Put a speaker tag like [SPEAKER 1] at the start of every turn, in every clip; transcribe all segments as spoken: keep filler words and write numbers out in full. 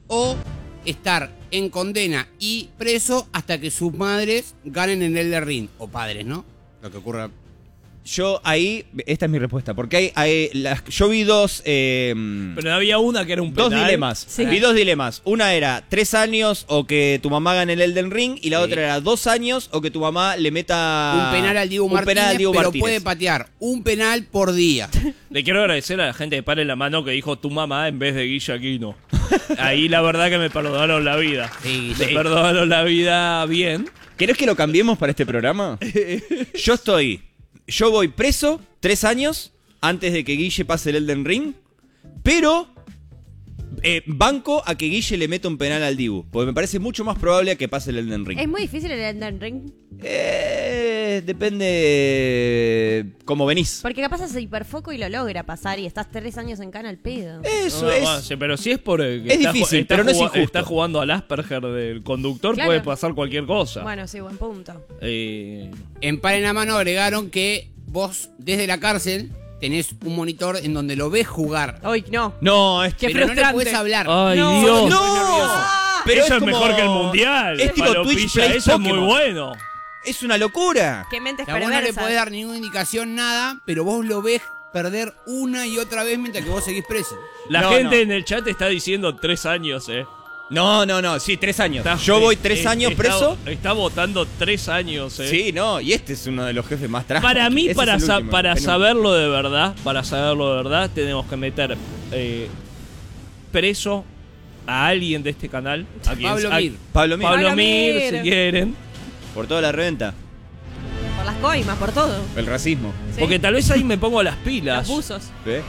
[SPEAKER 1] o estar en condena y preso hasta que sus madres ganen en el Elden Ring. O padres, ¿no? Lo que ocurra.
[SPEAKER 2] Yo ahí, esta es mi respuesta, porque hay, hay las, yo vi dos... Eh,
[SPEAKER 3] Pero había una que era un penal.
[SPEAKER 2] Dos dilemas.
[SPEAKER 4] Sí.
[SPEAKER 2] Vi dos dilemas. Una era tres años o que tu mamá gane el Elden Ring, y la
[SPEAKER 1] Sí.
[SPEAKER 2] otra era dos años o que tu mamá le meta...
[SPEAKER 1] Un penal al Dibu
[SPEAKER 2] un
[SPEAKER 1] Martínez,
[SPEAKER 2] penal al Dibu
[SPEAKER 1] pero
[SPEAKER 2] Martínez.
[SPEAKER 1] puede patear un penal por día.
[SPEAKER 3] Le quiero agradecer a la gente de Pare la Mano que dijo tu mamá en vez de Guille Aquino. Ahí la verdad que me perdonaron la vida.
[SPEAKER 1] Sí,
[SPEAKER 3] Me
[SPEAKER 1] sí.
[SPEAKER 3] perdonaron la vida bien.
[SPEAKER 2] ¿Querés que lo cambiemos para este programa? Yo estoy... Yo voy preso tres años antes de que Guille pase el Elden Ring, pero eh, banco a que Guille le meta un penal al Dibu, porque me parece mucho más probable a que pase el Elden Ring.
[SPEAKER 4] Es muy difícil el Elden Ring.
[SPEAKER 2] Eh, depende cómo venís.
[SPEAKER 4] Porque capaz hace hiperfoco y lo logra pasar y estás tres años en cana al pedo.
[SPEAKER 2] Eso
[SPEAKER 3] No,
[SPEAKER 2] es...
[SPEAKER 3] no, sí, pero si es por el que
[SPEAKER 2] Es
[SPEAKER 3] está,
[SPEAKER 2] difícil,
[SPEAKER 3] está
[SPEAKER 2] pero no es
[SPEAKER 3] jugando-
[SPEAKER 2] injusto.
[SPEAKER 3] Está jugando al Asperger del conductor,
[SPEAKER 4] Claro.
[SPEAKER 3] puede pasar cualquier cosa.
[SPEAKER 4] Bueno, sí, buen punto.
[SPEAKER 3] Eh,
[SPEAKER 1] En Par en la Mano agregaron que vos desde la cárcel tenés un monitor en donde lo ves jugar.
[SPEAKER 4] Uy, no.
[SPEAKER 2] No, es
[SPEAKER 4] Qué
[SPEAKER 1] pero no le
[SPEAKER 4] frustrante.
[SPEAKER 1] puedes hablar.
[SPEAKER 3] Ay,
[SPEAKER 4] No.
[SPEAKER 3] Dios.
[SPEAKER 2] ¡No! Pero
[SPEAKER 3] Eso es,
[SPEAKER 2] como-
[SPEAKER 3] mejor que el mundial.
[SPEAKER 2] Es tipo
[SPEAKER 3] Palopilla,
[SPEAKER 2] Twitch Play
[SPEAKER 3] eso es
[SPEAKER 2] Pokémon.
[SPEAKER 3] muy bueno.
[SPEAKER 2] Es una locura.
[SPEAKER 4] Qué mentes
[SPEAKER 1] A vos no le
[SPEAKER 4] perversas.
[SPEAKER 1] podés dar ninguna indicación, nada, pero vos lo ves perder una y otra vez mientras que vos seguís preso.
[SPEAKER 3] La
[SPEAKER 2] No,
[SPEAKER 3] gente
[SPEAKER 2] no.
[SPEAKER 3] en el chat está diciendo tres años, eh.
[SPEAKER 2] No, no, no, sí, tres años.
[SPEAKER 3] Está-
[SPEAKER 2] Yo voy
[SPEAKER 3] eh,
[SPEAKER 2] tres
[SPEAKER 3] eh,
[SPEAKER 2] años
[SPEAKER 3] está-
[SPEAKER 2] preso.
[SPEAKER 3] Está votando tres años, eh.
[SPEAKER 2] Sí, no, y este es uno de los jefes más trágicos.
[SPEAKER 3] Para mí,
[SPEAKER 2] Ese es
[SPEAKER 3] para,
[SPEAKER 2] el
[SPEAKER 3] sa-
[SPEAKER 2] último,
[SPEAKER 3] para
[SPEAKER 2] penúltimo.
[SPEAKER 3] saberlo de verdad, para saberlo de verdad, tenemos que meter eh, preso a alguien de este canal. A quien-
[SPEAKER 1] Pablo
[SPEAKER 3] a-
[SPEAKER 1] Mir.
[SPEAKER 2] Pablo Mir,
[SPEAKER 3] Pablo
[SPEAKER 4] Pablo
[SPEAKER 3] Mir,
[SPEAKER 4] Mir.
[SPEAKER 3] si quieren.
[SPEAKER 2] por toda la reventa,
[SPEAKER 4] Por las coimas, por todo.
[SPEAKER 2] el racismo.
[SPEAKER 4] Sí.
[SPEAKER 3] Porque tal vez ahí me pongo las
[SPEAKER 4] Los
[SPEAKER 3] pilas.
[SPEAKER 4] buzos.
[SPEAKER 2] ¿Ves?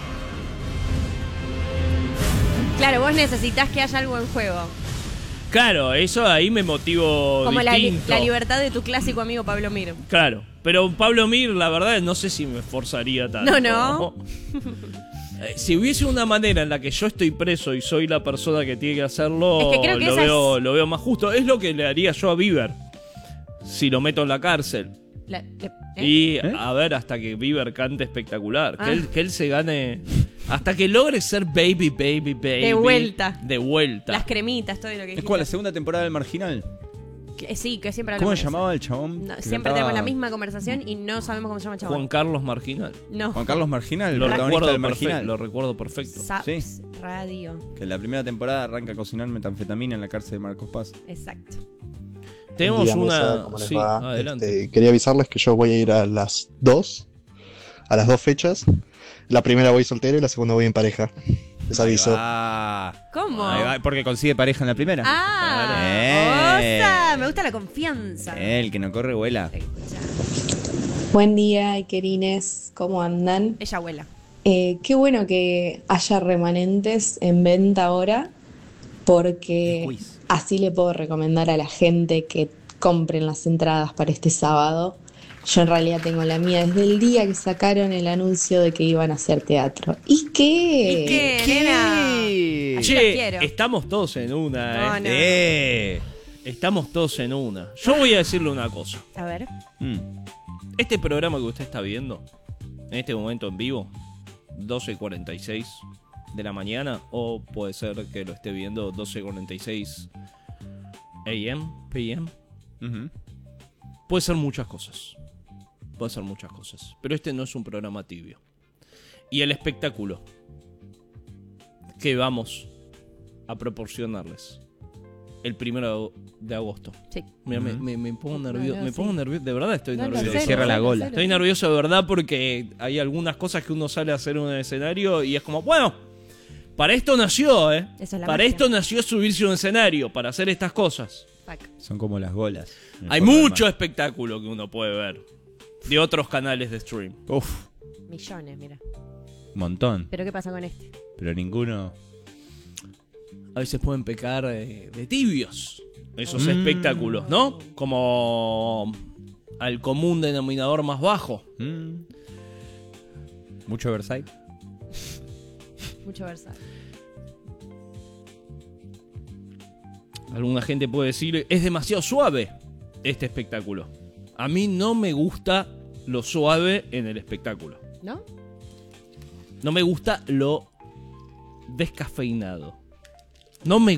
[SPEAKER 4] Claro, vos necesitas que haya algo en juego.
[SPEAKER 3] Claro, eso ahí me motivo
[SPEAKER 4] Como la, li-
[SPEAKER 3] distinto.
[SPEAKER 4] la libertad de tu clásico amigo Pablo Mir.
[SPEAKER 3] Claro, pero Pablo Mir, la verdad, no sé si me esforzaría tanto.
[SPEAKER 4] No, no.
[SPEAKER 3] Eh, Si hubiese una manera en la que yo estoy preso y soy la persona que tiene que hacerlo,
[SPEAKER 4] Es que creo que
[SPEAKER 3] lo,
[SPEAKER 4] esa
[SPEAKER 3] veo,
[SPEAKER 4] es-
[SPEAKER 3] lo veo más justo. Es lo que le haría yo a Bieber si lo meto en la cárcel.
[SPEAKER 4] La- le- ¿eh?
[SPEAKER 3] Y
[SPEAKER 2] ¿Eh?
[SPEAKER 3] a ver hasta que Bieber cante espectacular.
[SPEAKER 4] Ah.
[SPEAKER 3] Que, él, que él se gane. Hasta que logre ser baby, baby, baby.
[SPEAKER 4] De vuelta.
[SPEAKER 3] De vuelta.
[SPEAKER 4] Las cremitas, todo lo que
[SPEAKER 2] ¿Es
[SPEAKER 4] dijiste.
[SPEAKER 2] cuál? ¿La segunda temporada del Marginal?
[SPEAKER 4] Que- Sí, que siempre
[SPEAKER 2] ¿Cómo
[SPEAKER 4] hablamos
[SPEAKER 2] se
[SPEAKER 4] de
[SPEAKER 2] llamaba
[SPEAKER 4] eso.
[SPEAKER 2] el chabón?
[SPEAKER 4] No,
[SPEAKER 2] que
[SPEAKER 4] siempre
[SPEAKER 2] cantaba-
[SPEAKER 4] tenemos la misma conversación y no sabemos cómo se llama el chabón.
[SPEAKER 3] Juan Carlos Marginal.
[SPEAKER 4] No.
[SPEAKER 2] Juan Carlos Marginal, el
[SPEAKER 3] Lo
[SPEAKER 2] protagonista
[SPEAKER 3] recuerdo,
[SPEAKER 2] del
[SPEAKER 3] perfecto,
[SPEAKER 2] Marginal.
[SPEAKER 3] lo recuerdo perfecto.
[SPEAKER 4] Saps
[SPEAKER 2] Sí.
[SPEAKER 4] Radio.
[SPEAKER 2] Que en la primera temporada arranca a cocinar metanfetamina en la cárcel de Marcos Paz.
[SPEAKER 4] Exacto.
[SPEAKER 3] Tenemos
[SPEAKER 5] Buen día,
[SPEAKER 3] una.
[SPEAKER 5] mesa, ¿cómo les
[SPEAKER 3] Sí,
[SPEAKER 5] va?
[SPEAKER 3] adelante.
[SPEAKER 5] Este, quería avisarles que yo voy a ir a las dos, a las dos fechas. La primera voy soltero y la segunda voy en pareja. Les aviso.
[SPEAKER 2] Ah,
[SPEAKER 4] ¿Cómo?
[SPEAKER 2] ahí va, porque consigue pareja en la primera.
[SPEAKER 4] Ah,
[SPEAKER 2] Eh.
[SPEAKER 4] osa, me gusta la confianza.
[SPEAKER 2] El que no corre vuela.
[SPEAKER 4] Escuchá.
[SPEAKER 6] Buen día, Ikerines, ¿cómo andan?
[SPEAKER 4] Ella abuela.
[SPEAKER 6] Eh, qué bueno que haya remanentes en venta ahora, porque
[SPEAKER 2] Quiz.
[SPEAKER 6] así le puedo recomendar a la gente que compren las entradas para este sábado. Yo en realidad tengo la mía desde el día que sacaron el anuncio de que iban a hacer teatro. ¿Y qué?
[SPEAKER 4] ¿Y qué, nena? Así las
[SPEAKER 3] Che,
[SPEAKER 4] quiero.
[SPEAKER 3] estamos todos en una,
[SPEAKER 4] No,
[SPEAKER 3] eh.
[SPEAKER 4] no.
[SPEAKER 2] Eh.
[SPEAKER 3] Estamos todos en una. Yo voy a decirle una cosa.
[SPEAKER 4] A ver.
[SPEAKER 2] Mm.
[SPEAKER 3] Este programa que usted está viendo, en este momento en vivo, doce cuarenta y seis de la mañana, o puede ser que lo esté viendo doce cuarenta y seis A M, P M,
[SPEAKER 2] Ujú.
[SPEAKER 3] puede ser muchas cosas. Puede ser muchas cosas. Pero este no es un programa tibio. Y el espectáculo que vamos a proporcionarles el primero de agosto.
[SPEAKER 4] Sí.
[SPEAKER 3] Mira, me,
[SPEAKER 2] Ujú.
[SPEAKER 3] me, me pongo
[SPEAKER 4] No,
[SPEAKER 3] nervioso.
[SPEAKER 4] no,
[SPEAKER 3] me
[SPEAKER 4] sí.
[SPEAKER 3] pongo nervioso. De verdad estoy
[SPEAKER 4] No, no,
[SPEAKER 3] nervioso.
[SPEAKER 2] Se
[SPEAKER 4] cero,
[SPEAKER 2] cierra la
[SPEAKER 4] cero,
[SPEAKER 2] gola.
[SPEAKER 4] cero.
[SPEAKER 3] Estoy nervioso de verdad porque hay algunas cosas que uno sale a hacer en un escenario y es como, bueno, para esto nació, ¿eh?
[SPEAKER 4] Esa es la
[SPEAKER 3] Para
[SPEAKER 4] magia.
[SPEAKER 3] esto nació subirse a un escenario, para hacer estas cosas.
[SPEAKER 4] Fuck.
[SPEAKER 2] Son como las golas. en
[SPEAKER 3] Hay
[SPEAKER 2] forma de
[SPEAKER 3] mucho
[SPEAKER 2] mar.
[SPEAKER 3] espectáculo que uno puede ver de otros canales de stream.
[SPEAKER 2] Uf,
[SPEAKER 4] Millones, mira.
[SPEAKER 2] un montón.
[SPEAKER 4] ¿Pero qué pasa con este?
[SPEAKER 2] Pero ninguno.
[SPEAKER 3] A veces pueden pecar eh, de tibios esos
[SPEAKER 2] Mm.
[SPEAKER 3] espectáculos, ¿no? Como al común denominador más bajo.
[SPEAKER 2] Mm. Mucho Versailles.
[SPEAKER 4] Mucho versar.
[SPEAKER 3] Alguna gente puede decir, es demasiado suave este espectáculo. A mí no me gusta lo suave en el espectáculo.
[SPEAKER 4] ¿No?
[SPEAKER 3] No me gusta lo descafeinado. No me